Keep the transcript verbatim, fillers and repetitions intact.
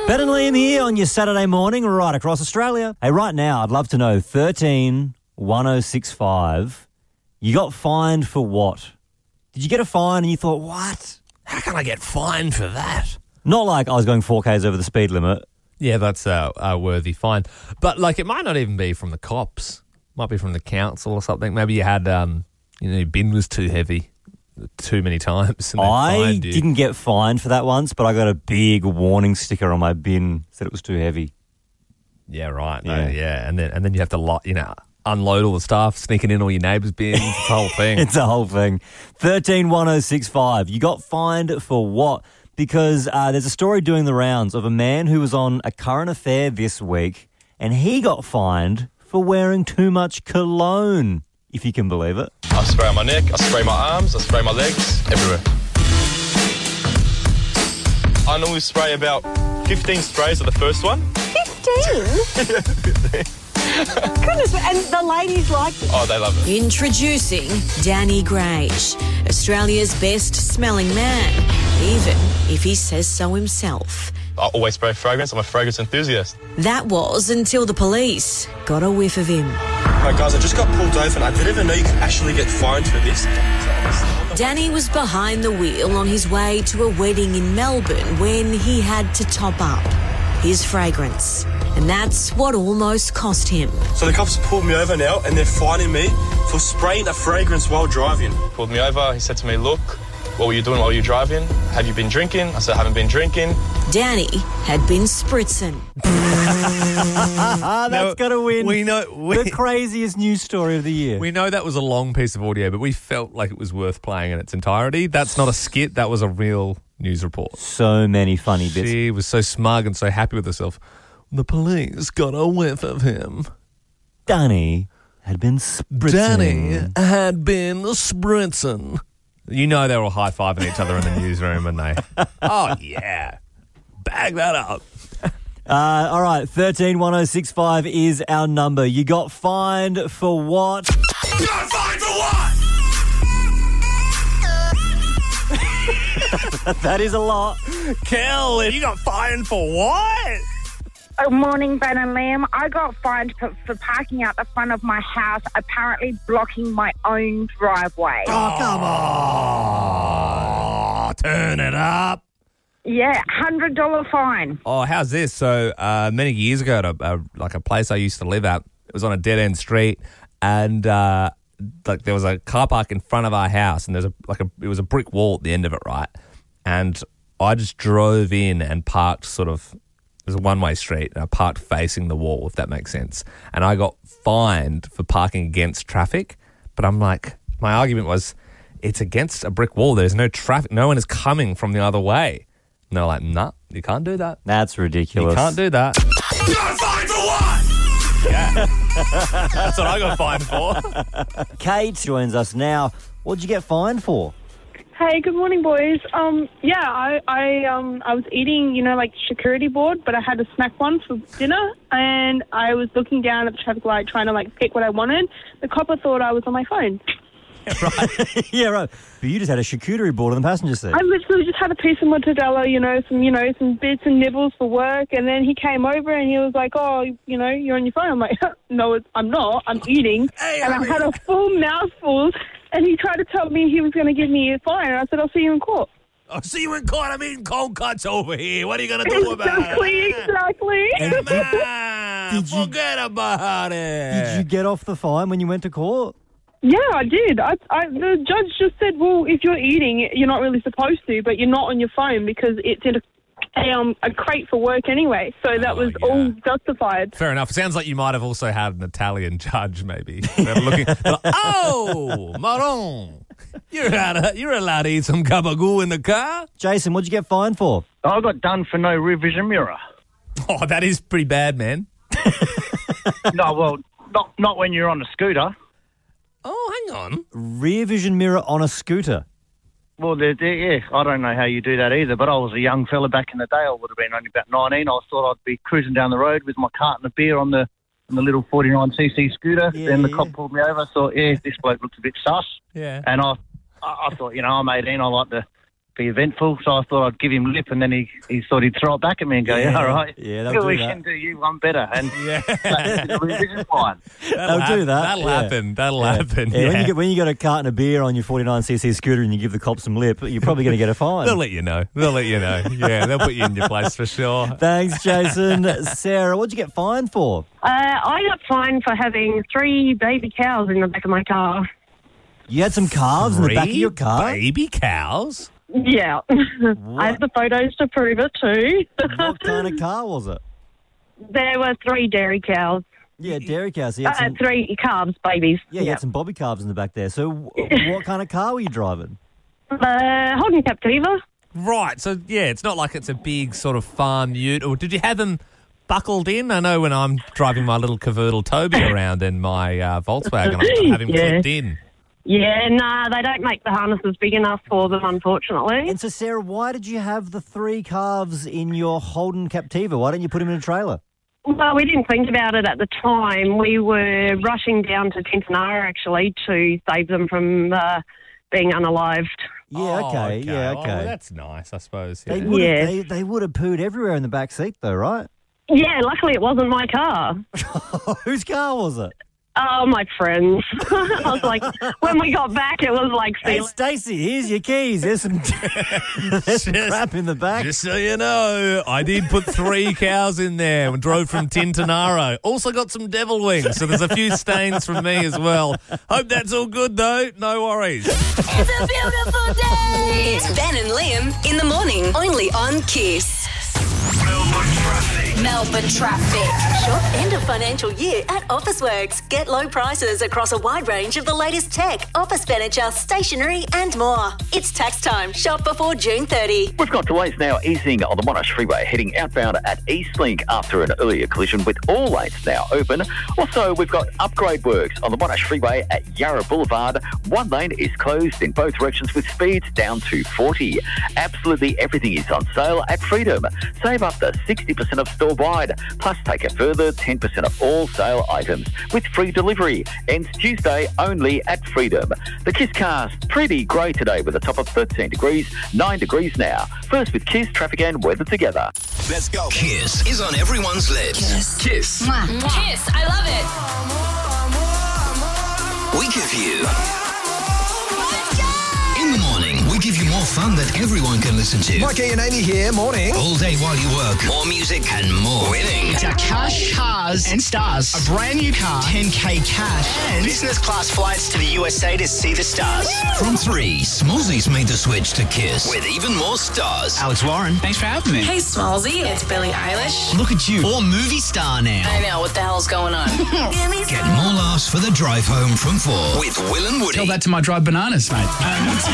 Ben and Liam here on your Saturday morning right across Australia. Hey, right now, I'd love to know, thirteen one oh six five, you got fined for what? Did you get a fine and you thought, what? How can I get fined for that? Not like I was going four Ks over the speed limit. Yeah, that's a, a worthy fine. But, like, it might not even be from the cops. Might be from the council or something. Maybe you had, um, you know, your bin was too heavy too many times. And they I fined you. didn't get fined for that once, but I got a big warning sticker on my bin, said it was too heavy. Yeah, right. Yeah. No, yeah. And then and then you have to, lo- you know, unload all the stuff, sneaking in all your neighbours' bins. It's the whole thing. It's a whole thing. thirteen one oh six five. You got fined for what? Because uh, there's a story doing the rounds of a man who was on a current affair this week and he got fined for wearing too much cologne, if you can believe it. I spray on my neck, I spray my arms, I spray my legs, everywhere. I normally spray about fifteen sprays of the first one. fifteen? Goodness, and the ladies like it. Oh, they love it. Introducing Danny Grage, Australia's best-smelling man, even if he says so himself. I always spray fragrance. I'm a fragrance enthusiast. That was until the police got a whiff of him. Right, guys, I just got pulled over and I didn't even know you could actually get fined for this. Danny was behind the wheel on his way to a wedding in Melbourne when he had to top up his fragrance. And that's what almost cost him. So the cops pulled me over now and they're fining me for spraying a fragrance while driving. Pulled me over. He said to me, look, what were you doing while you were driving? Have you been drinking? I said, I haven't been drinking. Danny had been spritzing. Ah, that's No, got to win we know- we- the craziest news story of the year. We know that was a long piece of audio, but we felt like it was worth playing in its entirety. That's not a skit. That was a real news report. So many funny bits. She was so smug and so happy with herself. The police got a whiff of him. Danny had been spritzing. Danny had been spritzing. You know they were all high-fiving each other in the newsroom, and they, oh, yeah, bag that up. Uh, all right, thirteen one oh six five is our number. You got fined for what? You got fined for what? That is a lot. Kel, you got fined for what? Good morning, Ben and Liam. I got fined for, for parking out the front of my house, apparently blocking my own driveway. Oh, come on. Turn it up. Yeah, one hundred dollars fine. Oh, how's this? So uh, many years ago, at a, a, like a place I used to live at, it was on a dead-end street, and uh, like there was a car park in front of our house, and there's a like a it was a brick wall at the end of it, right? And I just drove in and parked sort of. It was a one-way street, and I parked facing the wall, if that makes sense. And I got fined for parking against traffic, but I'm like, my argument was, it's against a brick wall. There's no traffic. No one is coming from the other way. And they're like, nah, you can't do that. That's ridiculous. You can't do that. You got fined for what? Yeah. That's what I got fined for. Kate joins us now. What'd you get fined for? Hey, good morning, boys. Um, yeah, I, I, um, I was eating, you know, like charcuterie board, but I had a snack one for dinner, and I was looking down at the traffic light trying to like pick what I wanted. The copper thought I was on my phone. Right. Yeah, right. But you just had a charcuterie board on the passenger seat. I literally just had a piece of mortadella, you know, some, you know, some bits and nibbles for work, and then he came over and he was like, "Oh, you know, you're on your phone." I'm like, "No, it's, I'm not. I'm eating," Hey, and I had a full mouthful. And he tried to tell me he was going to give me a fine. And I said, I'll see you in court. I'll see you in court. I'm eating cold cuts over here. What are you going to do about Exactly, it? exactly. Come on, Did you- forget about it. Did you get off the fine when you went to court? Yeah, I did. I, I, the judge just said, well, if you're eating, you're not really supposed to, but you're not on your phone because it's in a, a, um, a crate for work anyway. So that Oh, was yeah. all justified. Fair enough. Sounds like you might have also had an Italian judge, maybe. They're looking, they're like, oh, Maron, you're allowed, to, you're allowed to eat some gabagool in the car? Jason, what'd you get fined for? I got done for no rear vision mirror. Oh, that is pretty bad, man. No, well, not not when you're on a scooter. Oh, hang on. Rear vision mirror on a scooter. Well, they're, they're, yeah, I don't know how you do that either, but I was a young fella back in the day. I would have been only about nineteen. I thought I'd be cruising down the road with my carton of beer on the on the little forty-nine c c scooter. Yeah, then the yeah. cop pulled me over. I thought, yeah, this bloke looks a bit sus. Yeah. And I, I, I thought, you know, I'm eighteen. I like to be eventful. So I thought I'd give him lip, and then he, he thought he'd throw it back at me and go, yeah, all right. Yeah, they'll Maybe do we that. can do you one better. And Yeah. that's the revision fine. That'll They'll do that. That'll yeah. happen. That'll Yeah. happen. Yeah, Yeah. When, you get, when you got a carton of beer on your forty-nine c c scooter and you give the cops some lip, you're probably going to get a fine. They'll let you know. They'll let you know. Yeah, they'll put you in your place for sure. Thanks, Jason. Sarah, what'd you get fined for? Uh, I got fined for having three baby cows in the back of my car. You had some calves in the back of Three your car? baby cows? Yeah. I have the photos to prove it too. What kind of car was it? There were three dairy cows. Yeah, dairy cows. So you had Uh, some, three calves, babies. yeah, you had some bobby calves in the back there. So w- what kind of car were you driving? Uh, Holden Captiva. Right. So, yeah, it's not like it's a big sort of farm ute. Or did you have them buckled in? I know when I'm driving my little cavoodle Toby around in my uh, Volkswagen, I have him Yeah. clipped in. Yeah, nah, they don't make the harnesses big enough for them, unfortunately. And so, Sarah, why did you have the three calves in your Holden Captiva? Why don't you put them in a trailer? Well, we didn't think about it at the time. We were rushing down to Tintinara, actually, to save them from uh, being unalived. Yeah, Oh, okay, yeah, Oh, okay. well, that's nice, I suppose. They Yeah. would have Yeah. they, they would have pooed everywhere in the back seat, though, right? Yeah, luckily it wasn't my car. Whose car was it? Oh, my friends. I was like, when we got back, it was like, Hey, Stacey, here's your keys. There's some, there's some crap in the back. Just so you know, I did put three cows in there and drove from Tintinaro. Also got some devil wings, so there's a few stains from me as well. Hope that's all good, though. No worries. It's a beautiful day. It's Ben and Liam in the morning, only on Kiss. Melbourne traffic. Melbourne traffic. Shop end of financial year at Officeworks. Get low prices across a wide range of the latest tech, office furniture, stationery, and more. It's tax time. Shop before June thirtieth. We've got delays now easing on the Monash Freeway heading outbound at Eastlink after an earlier collision with all lanes now open. Also, we've got upgrade works on the Monash Freeway at Yarra Boulevard. One lane is closed in both directions with speeds down to forty. Absolutely everything is on sale at Freedom. Save up to sixty percent of store-wide, plus take a further ten percent of all sale items with free delivery. Ends Tuesday only at Freedom. The Kiss Cast, pretty grey today with a top of thirteen degrees, nine degrees now. First with Kiss, traffic and weather together. Let's go. Kiss is on everyone's lips. Kiss. Kiss. Kiss, I love it. We give you... In the morning, we give you more fun that everyone can listen to. Mikey and Amy here, morning. All day while you work. More music and more winning. It's our cash, cars and stars. A brand new car, ten K cash, and business class flights to the U S A to see the stars. From three, Smallsy's made the switch to Kiss with even more stars. Alex Warren, thanks for having me. Hey, Smallsy, it's Billie Eilish. Look at you, all movie star now. I know, what the hell's going on? Get more laughs for the drive home from four with Will and Woody. Tell that to my dried bananas, mate. Um,